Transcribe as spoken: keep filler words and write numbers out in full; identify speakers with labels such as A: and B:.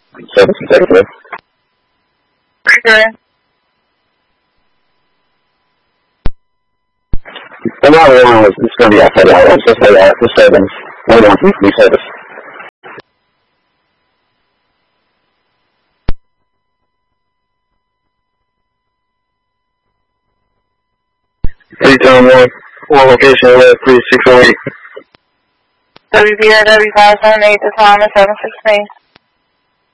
A: Service executive.
B: Sure.
A: The nine one one was it's going to be outside hours. It's just like uh, disturbance. nine one one free service. three two one, one location with three six oh eight.
B: W B R W five seven eight, the time is seven sixteen.